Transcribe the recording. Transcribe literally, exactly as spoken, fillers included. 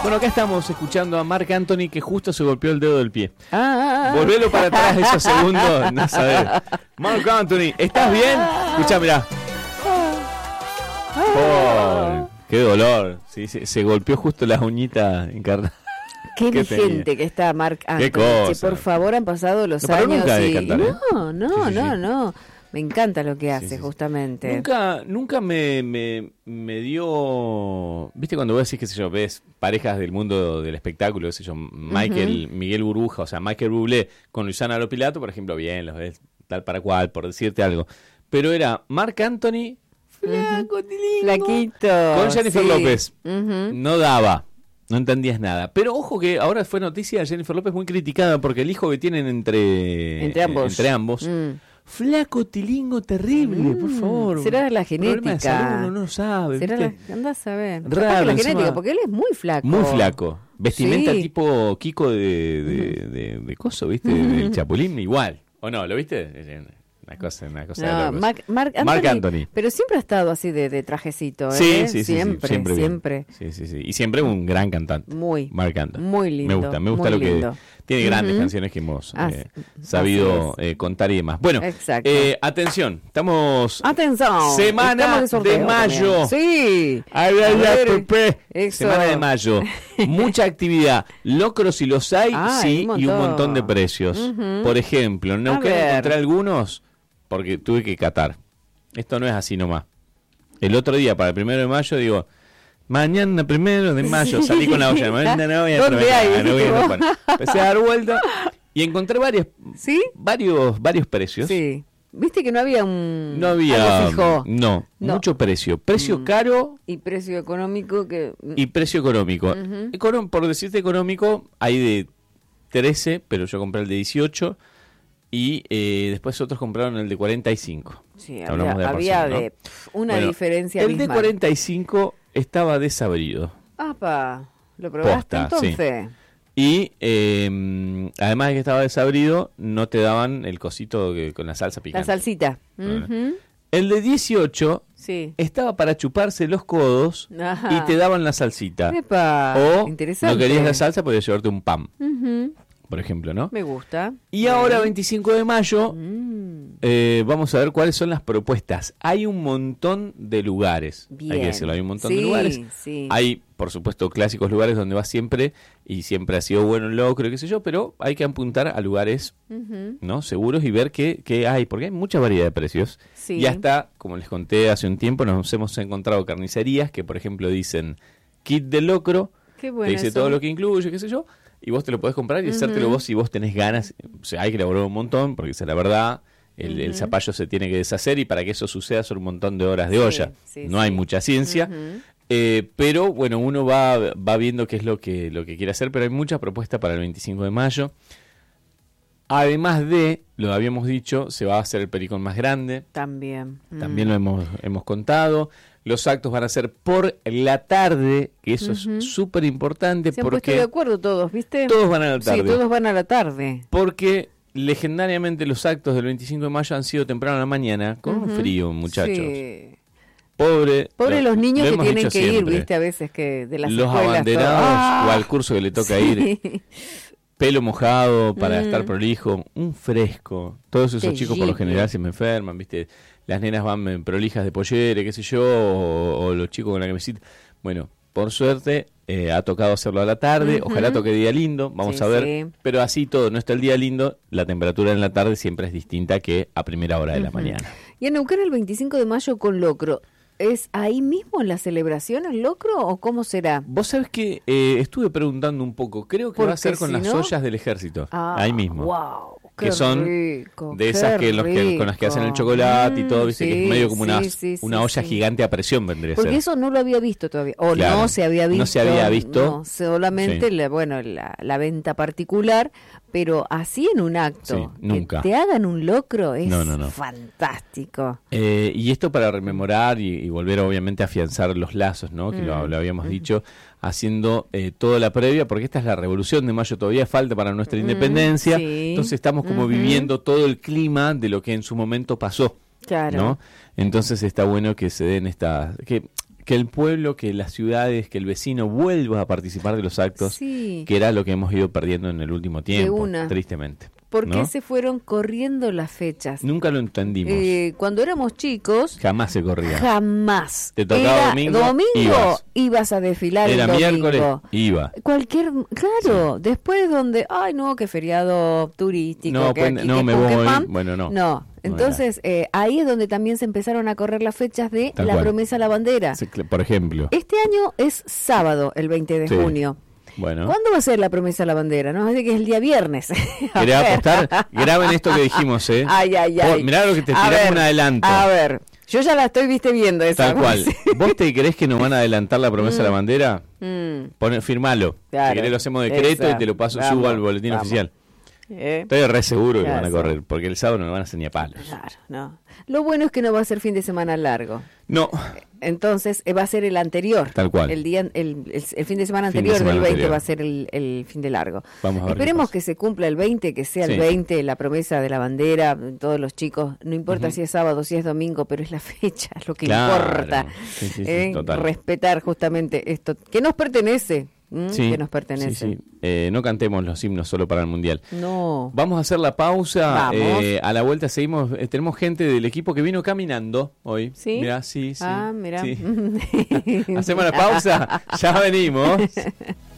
Bueno, acá estamos escuchando a Marc Anthony que justo se golpeó el dedo del pie. Ah, Volvelo para atrás esos segundos, no sabés. Marc Anthony, ¿estás bien? Escuchá, mirá. Oh, qué dolor. Sí, se, se golpeó justo las uñitas encarnadas. Qué ¿Qué vigente tenía? que está Marc Anthony. Qué cosa. Che, por favor, han pasado los No paró años nunca de y... cantar, ¿eh? No, no, Sí, sí, no, sí. no. Me encanta lo que hace, Sí, sí, sí. justamente. Nunca, nunca me, me, me dio... ¿Viste cuando vos decís, qué sé yo, ves parejas del mundo del espectáculo, qué sé yo, Michael, uh-huh. Miguel Burbuja, o sea, Michael Bublé con Luisana Lopilato, por ejemplo, bien, los ves tal para cual, por decirte algo. Pero era Marc Anthony, flaco, Uh-huh. tilingo, Flaquito. con Jennifer sí. López. Uh-huh. No daba. No entendías nada. Pero ojo que ahora fue noticia de Jennifer López muy criticada porque el hijo que tienen entre, Entre ambos. entre ambos Mm. flaco, tilingo, terrible, Mm. por favor. Será la Problema de genética. salud, uno no lo sabe. ¿Será ¿viste? la... Andás a ver. Raro, Capaz que la encima- genética, porque él es muy flaco. Muy flaco. Vestimenta Sí. tipo Kiko de, de, de, de coso, ¿viste? Del Chapulín, igual. ¿O no? ¿Lo viste? Una cosa, una cosa de No, locos. Marc, Marc Anthony, Marc Anthony. Pero siempre ha estado así de, de trajecito, ¿eh? Sí, sí, sí, sí, siempre, siempre, bien. siempre. Sí, sí, sí. Y siempre un gran cantante. Muy, Marc Anthony. muy lindo. Me gusta, me gusta muy lo que lindo. tiene grandes Ujú. canciones que hemos As- eh, sabido así es. eh, contar y demás. Bueno, Exacto. eh, atención, estamos Atención. Semana estamos de sorteo mayo. también. Sí. Ay, A ay, ay, ver, Pepe. eso. Semana de mayo. Mucha actividad. Locros si los hay, Ay, sí, un y un montón. montón de precios. Ujú. Por ejemplo, en Neuquén ver. encontré algunos porque tuve que catar. Esto no es así nomás. El otro día, para el primero de mayo, digo, mañana primero de mayo, Sí. salí con la olla. Mañana no voy a ¿Dónde trabajar, hay? no voy a- bueno, empecé a dar vuelta y encontré varios, ¿Sí? varios, varios precios. Sí. ¿Viste que no había un No había, algo fijo? no, No. mucho precio. Precio Mm. caro Y precio económico que... y precio económico. Ujú. Econo- por decirte económico, hay de trece, pero yo compré el de dieciocho y eh, después otros compraron el de cuarenta y cinco. Sí, Hablamos había, de había porcentaje, ¿no? de pf, una Bueno, diferencia el de abismal. cuarenta y cinco estaba desabrido. Apa, ¿lo probaste Posta, sí. entonces? Y eh, además de que estaba desabrido, no te daban el cosito que- con la salsa La picante. salsita. Bueno. Ujú. El de dieciocho Sí. estaba para chuparse los codos Ajá. y te daban la salsita. Epa, O interesante. no querías la salsa, podías llevarte un pan, Ujú. por ejemplo, ¿no? Me gusta. Y ahora, veinticinco de mayo, Mm, eh, vamos a ver cuáles son las propuestas. Hay un montón de lugares. bien. Hay que decirlo, hay un montón Sí, de lugares. sí. Hay, por supuesto, clásicos lugares donde vas siempre y siempre ha sido bueno el locro, qué sé yo, pero hay que apuntar a lugares, Ujú. ¿no? Seguros y ver qué, qué hay, porque hay mucha variedad de precios. Sí. Y hasta, como les conté hace un tiempo, nos hemos encontrado carnicerías que, por ejemplo, dicen kit de locro, Qué te bueno dice eso. todo lo que incluye, qué sé yo, y vos te lo podés comprar y hacértelo Ujú. vos si vos tenés ganas. O sea, hay que elaborar un montón, porque esa es la verdad. El, el Ujú. zapallo se tiene que deshacer y para que eso suceda son un montón de horas de Sí, olla. sí, no hay sí. mucha ciencia. Ujú. Eh, pero bueno, uno va, va viendo qué es lo que, lo que quiere hacer, pero hay mucha propuesta para el veinticinco de mayo. Además de, lo habíamos dicho, se va a hacer el pericón más grande, También. también Mm. lo hemos, hemos contado. Los actos van a ser por la tarde, que eso Ujú. es súper importante Se han puesto porque de acuerdo todos, ¿viste? todos van a la tarde. Sí, todos van a la tarde. Porque legendariamente los actos del veinticinco de mayo han sido temprano a la mañana, con un Ujú. frío, muchachos. Sí. Pobre, Pobre lo- los niños lo que hemos tienen dicho que ir, siempre. ¿viste? A veces que de las Los escuelas, abanderados todo. ¡Ah! o al curso que le toca ir, Sí. pelo mojado para Mm. estar prolijo, un fresco. Todos esos chicos por lo Terrible. general se me enferman, ¿viste? Las nenas van eh, prolijas de pollere, qué sé yo, o, o los chicos con la camiseta. Bueno, por suerte eh, ha tocado hacerlo a la tarde, Ujú. ojalá toque día lindo, vamos Sí, a ver. sí. Pero así todo, no está el día lindo, la temperatura en la tarde siempre es distinta que a primera hora de la Ujú. mañana. Y en Neuquén el veinticinco de mayo con locro. ¿Es ahí mismo en la celebración el locro o cómo será? Vos sabés que eh, estuve preguntando un poco, creo que va a Porque ser con si las no- ollas del ejército, Ah, ahí mismo. Wow, Que son de esas que, los que con las que hacen el chocolate y todo, viste, que es medio como una, una olla gigante a presión vendría a ser. Porque eso no lo había visto todavía, o Claro, no se había visto. no se había visto. no, solamente, Sí. la, bueno, la, la venta particular, pero así en un acto. Sí, nunca. Que te hagan un locro es No, no, no. fantástico. Eh, y esto para rememorar y, y volver obviamente a afianzar los lazos, ¿no? Que lo, Mm. lo habíamos dicho, haciendo eh, toda la previa, porque esta es la revolución de mayo, todavía falta para nuestra Mm, independencia, sí. entonces estamos como Ujú. viviendo todo el clima de lo que en su momento pasó, Claro. ¿no? Entonces está bueno que se den estas, que, que el pueblo, que las ciudades, que el vecino vuelva a participar de los actos, Sí. que era lo que hemos ido perdiendo en el último tiempo, una. tristemente. ¿Por qué ¿no? se fueron corriendo las fechas? Nunca lo entendimos. Eh, cuando éramos chicos, Jamás se corría. jamás. Te tocaba Era domingo, domingo, ibas. ibas a desfilar Era el domingo. miércoles, iba. Cualquier, claro, después donde, ay no, que feriado turístico, No, que pueden- aquí, no, que me pum, que voy. pam. Bueno, no. No, entonces eh, ahí es donde también se empezaron a correr las fechas de Tal la cual. promesa a la bandera. Sí, cl- Por ejemplo. Este año es sábado, el veinte de Sí. junio. Bueno. ¿Cuándo va a ser la promesa a la bandera? No, así que es el día viernes. A ¿Querés ver. apostar? Graben esto que dijimos, ¿eh? Ay, ay, ay. Vos, mirá lo que te A tiramos ver, un adelanto. A ver, yo ya la estoy, viste, viendo esa. Tal cual. ¿Vos te creés que nos van a adelantar la promesa de la bandera? Mm, Pone, firmalo. Claro. Si querés lo hacemos decreto Esa. y te lo paso, Vamos, subo al boletín vamos. oficial. eh, Estoy re seguro que Ya van a sé. correr, porque el sábado no me van a hacer ni a palos. Claro, no. Lo bueno es que no va a ser fin de semana largo. No, Entonces eh, va a ser el anterior. Tal cual. El día, el, el- el fin de semana Fin de anterior semana del veinte anterior. va a ser el, el fin de largo. Vamos a ver qué Esperemos pasa. que se cumpla el veinte, que sea Sí. el veinte, la promesa de la bandera, todos los chicos, no importa Ujú. si es sábado, si es domingo, pero es la fecha, es lo que Claro. importa. Sí, sí, sí, Eh, total. Respetar justamente esto, que nos pertenece, ¿m? sí, que nos pertenece. sí, sí. Eh, no cantemos los himnos solo para el Mundial. No. Vamos a hacer la pausa. Vamos. eh, a la vuelta seguimos. eh, tenemos gente del equipo que vino caminando hoy. ¿Sí? Mirá, sí, sí. Ah, mira. sí. Hacemos la pausa. Ya venimos.